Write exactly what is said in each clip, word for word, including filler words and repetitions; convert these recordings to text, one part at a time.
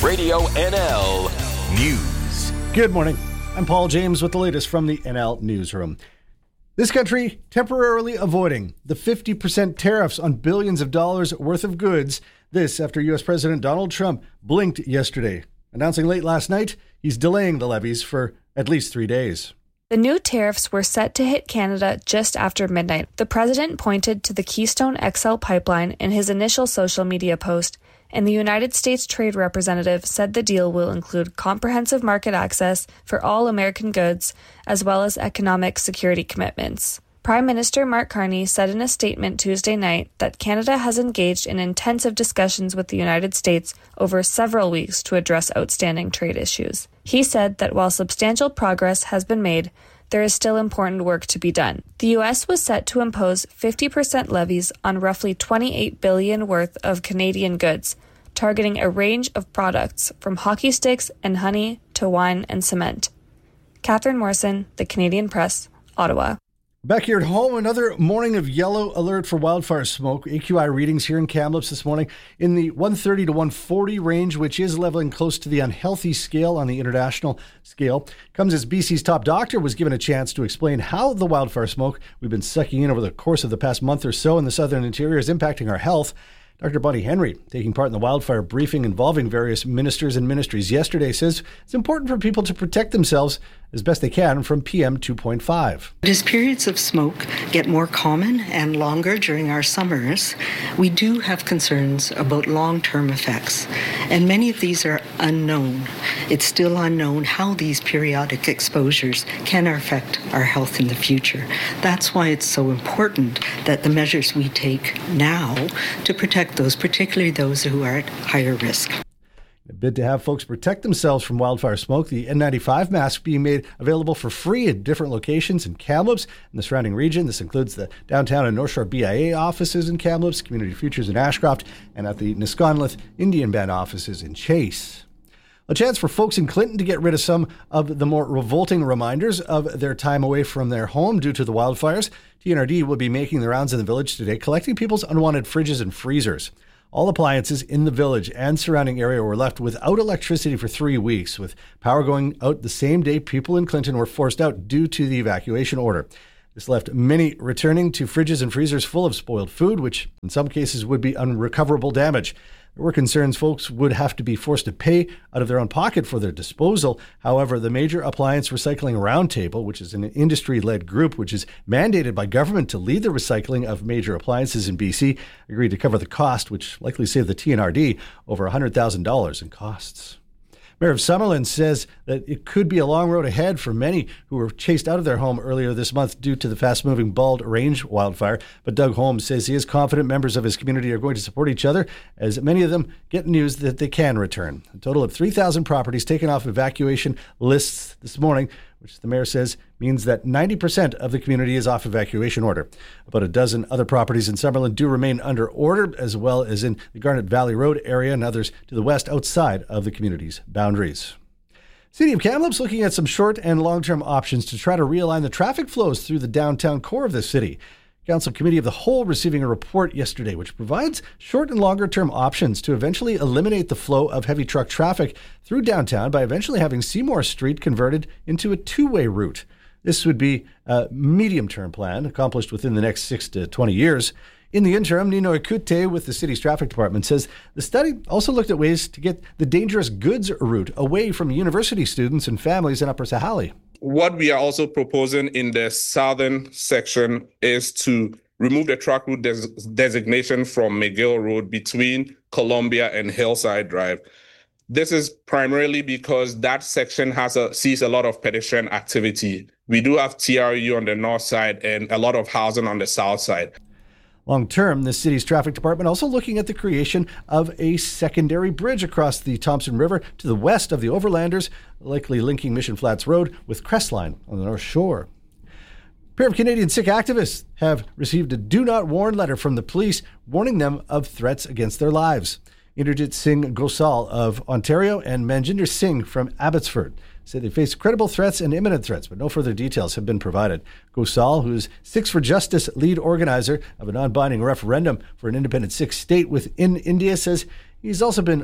Radio N L News. Good morning. I'm Paul James with the latest from the N L Newsroom. This country temporarily avoiding the fifty percent tariffs on billions of dollars worth of goods. This after U S President Donald Trump blinked yesterday, announcing late last night he's delaying the levies for at least three days. The new tariffs were set to hit Canada just after midnight. The president pointed to the Keystone X L pipeline in his initial social media post, and the United States Trade Representative said the deal will include comprehensive market access for all American goods, as well as economic security commitments. Prime Minister Mark Carney said in a statement Tuesday night that Canada has engaged in intensive discussions with the United States over several weeks to address outstanding trade issues. He said that while substantial progress has been made, there is still important work to be done. The U S was set to impose fifty percent levies on roughly twenty-eight billion dollars worth of Canadian goods, targeting a range of products from hockey sticks and honey to wine and cement. Catherine Morrison, The Canadian Press, Ottawa. Back here at home, another morning of yellow alert for wildfire smoke. A Q I readings here in Kamloops this morning in the one thirty to one forty range, which is leveling close to the unhealthy scale on the international scale. Comes as B C's top doctor was given a chance to explain how the wildfire smoke we've been sucking in over the course of the past month or so in the southern interior is impacting our health. Doctor Bonnie Henry, taking part in the wildfire briefing involving various ministers and ministries yesterday, says it's important for people to protect themselves as best they can from P M two point five. As periods of smoke get more common and longer during our summers, we do have concerns about long-term effects, and many of these are unknown. It's still unknown how these periodic exposures can affect our health in the future. That's why it's so important that the measures we take now to protect those, particularly those who are at higher risk. In a bid to have folks protect themselves from wildfire smoke, the N ninety-five mask being made available for free at different locations in Kamloops and the surrounding region. This includes the downtown and North Shore B I A offices in Kamloops, Community Futures in Ashcroft, and at the Nisconlith Indian Band offices in Chase. A chance for folks in Clinton to get rid of some of the more revolting reminders of their time away from their home due to the wildfires. T N R D will be making the rounds in the village today, collecting people's unwanted fridges and freezers. All appliances in the village and surrounding area were left without electricity for three weeks, with power going out the same day people in Clinton were forced out due to the evacuation order. This left many returning to fridges and freezers full of spoiled food, which in some cases would be unrecoverable damage. There were concerns folks would have to be forced to pay out of their own pocket for their disposal. However, the Major Appliance Recycling Roundtable, which is an industry-led group which is mandated by government to lead the recycling of major appliances in B C, agreed to cover the cost, which likely saved the T N R D over one hundred thousand dollars in costs. Mayor of Summerlin says that it could be a long road ahead for many who were chased out of their home earlier this month due to the fast-moving Bald Range wildfire. But Doug Holmes says he is confident members of his community are going to support each other as many of them get news that they can return. A total of three thousand properties taken off evacuation lists this morning, which the mayor says means that ninety percent of the community is off evacuation order. About a dozen other properties in Summerlin do remain under order, as well as in the Garnet Valley Road area and others to the west outside of the community's boundaries. City of Kamloops looking at some short and long-term options to try to realign the traffic flows through the downtown core of the city. Council Committee of the Whole receiving a report yesterday which provides short and longer term options to eventually eliminate the flow of heavy truck traffic through downtown by eventually having Seymour Street converted into a two-way route. This would be a medium-term plan accomplished within the next six to twenty years. In the interim, Nino Ekute with the city's traffic department says the study also looked at ways to get the dangerous goods route away from university students and families in Upper Sahalee. What we are also proposing in the southern section is to remove the truck route des- designation from McGill Road between Columbia and Hillside Drive. This is primarily because that section has a, sees a lot of pedestrian activity. We do have T R U on the north side and a lot of housing on the south side. Long term, the city's traffic department also looking at the creation of a secondary bridge across the Thompson River to the west of the Overlanders, likely linking Mission Flats Road with Crestline on the North Shore. A pair of Canadian Sikh activists have received a do not warn letter from the police warning them of threats against their lives. Inderjit Singh Gosal of Ontario and Manjinder Singh from Abbotsford say they face credible threats and imminent threats, but no further details have been provided. Gosal, who is Sikhs for Justice lead organizer of a non-binding referendum for an independent Sikh state within India, says he's also been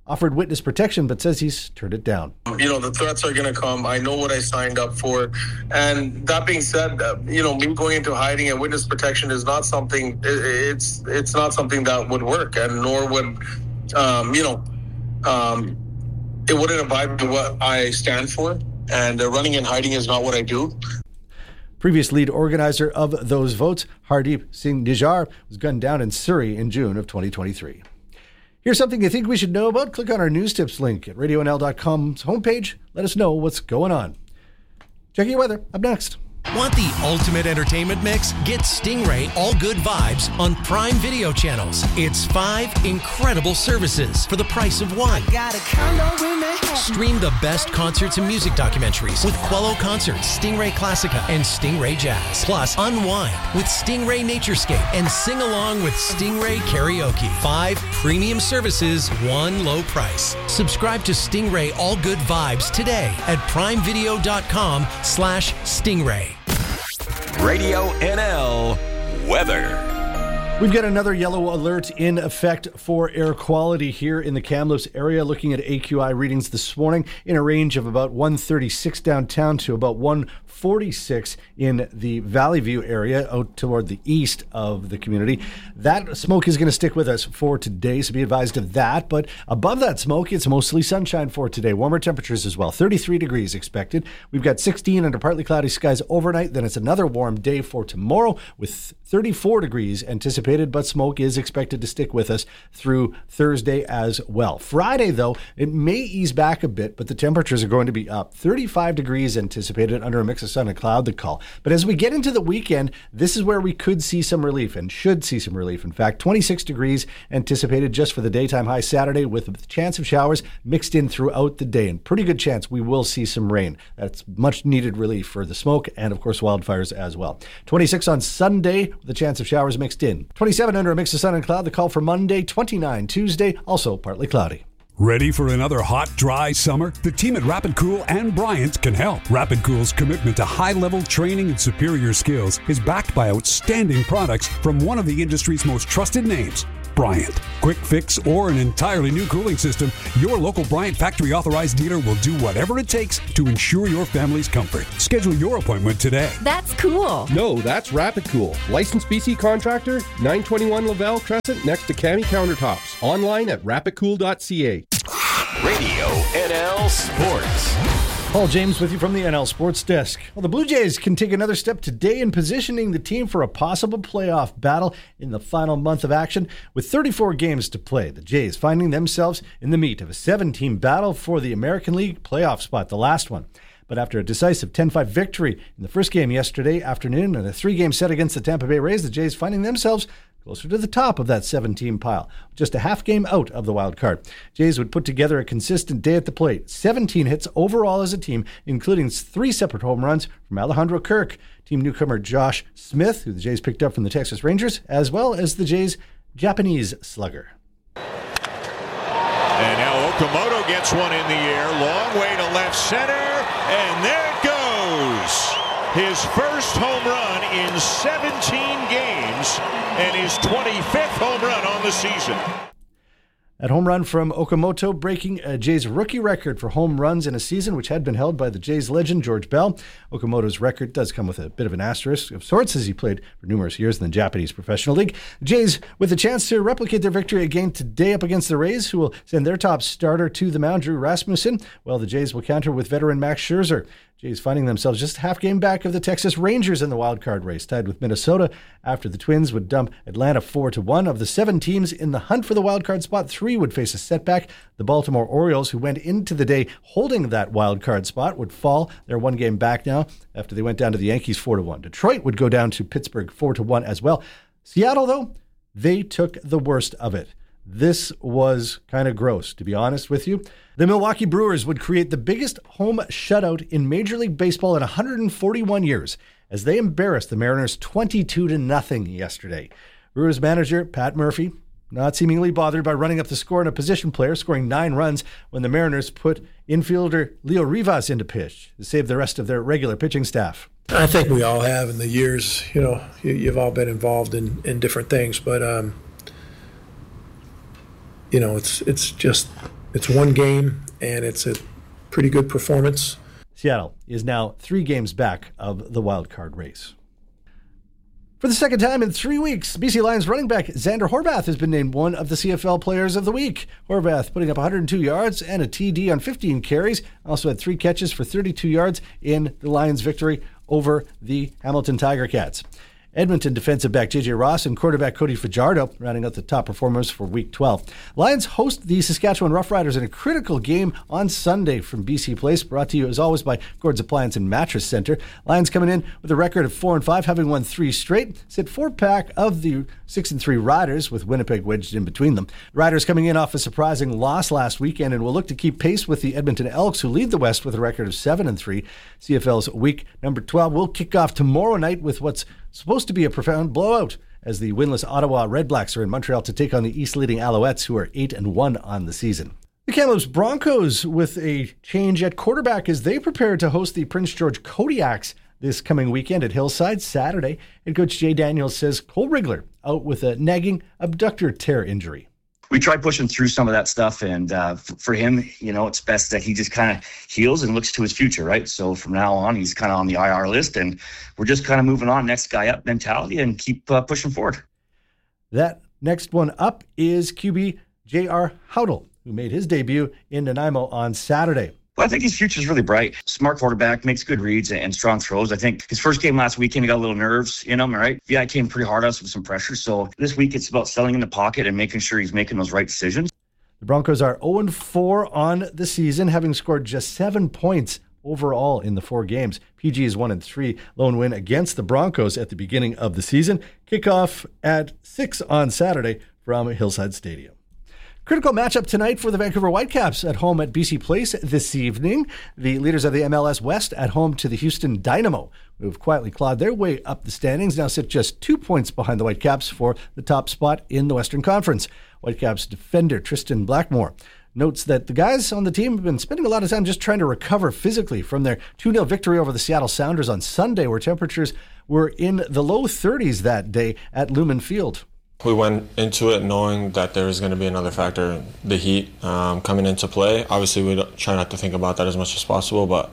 offered witness protection, but says he's turned it down. You know, the threats are going to come. I know what I signed up for. And that being said, uh, you know, me going into hiding and witness protection is not something, it's it's not something that would work, and nor would, um, you know, um, it wouldn't abide by what I stand for. And uh, running and hiding is not what I do. Previous lead organizer of those votes, Hardeep Singh Nijjar, was gunned down in Surrey in June of twenty twenty-three. Here's something you think we should know about. Click on our news tips link at radio n l dot com's homepage. Let us know what's going on. Checking your weather up next. Want the ultimate entertainment mix? Get Stingray All Good Vibes on Prime Video channels. It's five incredible services for the price of one. Stream the best concerts and music documentaries with Quello Concerts, Stingray Classica, and Stingray Jazz. Plus, unwind with Stingray Naturescape and sing along with Stingray Karaoke. Five premium services, one low price. Subscribe to Stingray All Good Vibes today at primevideo.com slash Stingray. Radio N L weather. We've got another yellow alert in effect for air quality here in the Kamloops area. Looking at A Q I readings this morning in a range of about one thirty-six downtown to about one forty-six in the Valley View area out toward the east of the community. That smoke is going to stick with us for today, so be advised of that. But above that smoke, it's mostly sunshine for today. Warmer temperatures as well. thirty-three degrees expected. We've got sixteen under partly cloudy skies overnight. Then it's another warm day for tomorrow with thirty-four degrees anticipated, but smoke is expected to stick with us through Thursday as well. Friday, though, it may ease back a bit, but the temperatures are going to be up. thirty-five degrees anticipated under a mix of sun and cloud, the call. But as we get into the weekend, this is where we could see some relief and should see some relief. In fact, twenty-six degrees anticipated just for the daytime high Saturday with a chance of showers mixed in throughout the day, and pretty good chance we will see some rain. That's much needed relief for the smoke and, of course, wildfires as well. twenty-six on Sunday with a chance of showers mixed in. twenty-seven under a mix of sun and cloud, the call for Monday. twenty-nine Tuesday, also partly cloudy. Ready for another hot, dry summer? The team at Rapid Cool and Bryant can help. Rapid Cool's commitment to high-level training and superior skills is backed by outstanding products from one of the industry's most trusted names, Bryant. Quick fix or an entirely new cooling system, your local Bryant factory-authorized dealer will do whatever it takes to ensure your family's comfort. Schedule your appointment today. That's cool. No, that's Rapid Cool. Licensed B C contractor, nine twenty-one Laval Crescent, next to Cami Countertops. Online at rapid cool dot c a. Radio N L Sports. Paul James with you from the N L Sports Desk. Well, the Blue Jays can take another step today in positioning the team for a possible playoff battle in the final month of action. With thirty-four games to play, the Jays finding themselves in the meat of a seven-team battle for the American League playoff spot, the last one. But after a decisive ten five victory in the first game yesterday afternoon and a three-game set against the Tampa Bay Rays, the Jays finding themselves closer to the top of that seven-team pile, just a half game out of the wild card. Jays would put together a consistent day at the plate. seventeen hits overall as a team, including three separate home runs from Alejandro Kirk, team newcomer Josh Smith, who the Jays picked up from the Texas Rangers, as well as the Jays' Japanese slugger. And now Okamoto gets one in the air, long way to left center, and there it goes. His first home run in seventeen games and his twenty-fifth home run on the season. That home run from Okamoto breaking a Jays rookie record for home runs in a season, which had been held by the Jays legend George Bell. Okamoto's record does come with a bit of an asterisk of sorts, as he played for numerous years in the Japanese Professional League. The Jays with a chance to replicate their victory again today up against the Rays, who will send their top starter to the mound, Drew Rasmussen, while the Jays will counter with veteran Max Scherzer. Jays finding themselves just a half game back of the Texas Rangers in the wild card race, tied with Minnesota after the Twins would dump Atlanta four to one. Of the seven teams in the hunt for the wild card spot, three would face a setback. The Baltimore Orioles, who went into the day holding that wild card spot, would fall. They're one game back now after they went down to the Yankees four to one. Detroit would go down to Pittsburgh four to one as well. Seattle, though, they took the worst of it. This was kind of gross, to be honest with you. The Milwaukee Brewers would create the biggest home shutout in Major League Baseball in one hundred forty-one years as they embarrassed the Mariners twenty-two to nothing yesterday. Brewers manager Pat Murphy, not seemingly bothered by running up the score on a position player, scoring nine runs when the Mariners put infielder Leo Rivas into pitch to save the rest of their regular pitching staff. I think we all have in the years, you know, you, you've all been involved in, in different things, but, um, you know, it's it's just it's one game, and it's a pretty good performance. Seattle is now three games back of the wild card race. For the second time in three weeks, B C Lions running back Xander Horvath has been named one of the C F L Players of the Week. Horvath putting up one hundred two yards and a T D on fifteen carries. Also had three catches for thirty-two yards in the Lions' victory over the Hamilton Tiger Cats. Edmonton defensive back J J Ross and quarterback Cody Fajardo rounding out the top performers for Week twelve. Lions host the Saskatchewan Roughriders in a critical game on Sunday from B C Place, brought to you as always by Gord's Appliance and Mattress Center. Lions coming in with a record of four and five, having won three straight, sit four pack of the six and three Riders with Winnipeg wedged in between them. Riders coming in off a surprising loss last weekend and will look to keep pace with the Edmonton Elks, who lead the West with a record of seven and three. C F L's week number twelve will kick off tomorrow night with what's supposed to be a profound blowout as the winless Ottawa Redblacks are in Montreal to take on the East-leading Alouettes, who are eight and one on the season. The Kamloops Broncos with a change at quarterback as they prepare to host the Prince George Kodiaks this coming weekend at Hillside Saturday. Head coach Jay Daniels says Cole Rigler out with a nagging abductor tear injury. We tried pushing through some of that stuff, and uh, f- for him, you know, it's best that he just kind of heals and looks to his future, right? So from now on, he's kind of on the I R list, and we're just kind of moving on, next guy up mentality, and keep uh, pushing forward. That next one up is Q B J R Howdle, who made his debut in Nanaimo on Saturday. Well, I think his future is really bright. Smart quarterback, makes good reads and strong throws. I think his first game last weekend, he got a little nerves in him, right? Yeah, he came pretty hard on us with some pressure. So this week, it's about selling in the pocket and making sure he's making those right decisions. The Broncos are oh and four on the season, having scored just seven points overall in the four games. P G is one and three. Lone win against the Broncos at the beginning of the season. Kickoff at six on Saturday from Hillside Stadium. Critical matchup tonight for the Vancouver Whitecaps at home at B C Place this evening. The leaders of the M L S West at home to the Houston Dynamo, who have quietly clawed their way up the standings, now sit just two points behind the Whitecaps for the top spot in the Western Conference. Whitecaps defender Tristan Blackmore notes that the guys on the team have been spending a lot of time just trying to recover physically from their two nil victory over the Seattle Sounders on Sunday, where temperatures were in the low thirties that day at Lumen Field. We went into it knowing that there was going to be another factor, the heat um, coming into play. Obviously, we try not to think about that as much as possible, but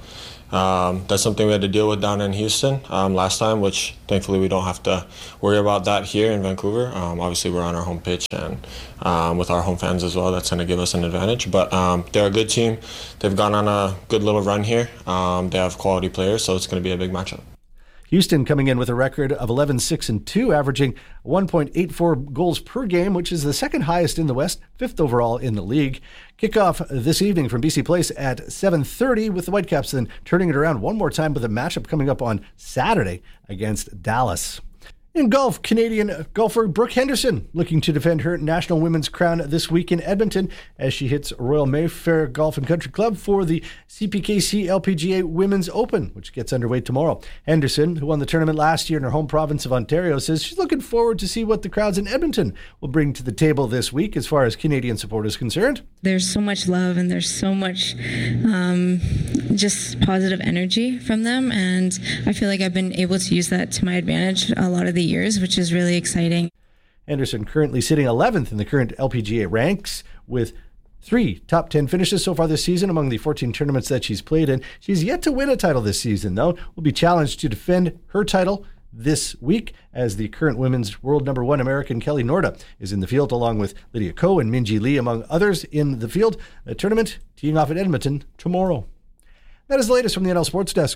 um, that's something we had to deal with down in Houston um, last time, which thankfully we don't have to worry about that here in Vancouver. Um, obviously, we're on our home pitch and um, with our home fans as well. That's going to give us an advantage. But um, they're a good team. They've gone on a good little run here. Um, they have quality players, so it's going to be a big matchup. Houston coming in with a record of eleven six and two, averaging one point eight four goals per game, which is the second highest in the West, fifth overall in the league. Kickoff this evening from B C Place at seven thirty, with the Whitecaps then turning it around one more time with a matchup coming up on Saturday against Dallas. In golf, Canadian golfer Brooke Henderson looking to defend her national women's crown this week in Edmonton as she hits Royal Mayfair Golf and Country Club for the C P K C L P G A Women's Open, which gets underway tomorrow. Henderson, who won the tournament last year in her home province of Ontario, says she's looking forward to see what the crowds in Edmonton will bring to the table this week as far as Canadian support is concerned. There's so much love and there's so much um, just positive energy from them, and I feel like I've been able to use that to my advantage a lot of the years, which is really exciting. Henderson currently sitting eleventh in the current L P G A ranks with three top ten finishes so far this season among the fourteen tournaments that she's played in. She's yet to win a title this season, though. Will be challenged to defend her title this week as the current women's world number one American Kelly Norda is in the field, along with Lydia Ko and Minji Lee, among others in the field. The tournament teeing off at Edmonton tomorrow. That is the latest from the N L Sports Desk.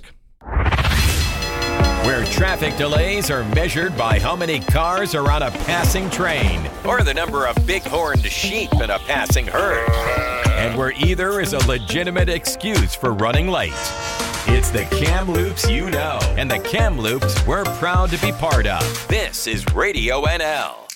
Where traffic delays are measured by how many cars are on a passing train or the number of big-horned sheep in a passing herd. And where either is a legitimate excuse for running late. It's the Kamloops you know, and the Kamloops we're proud to be part of. This is Radio N L.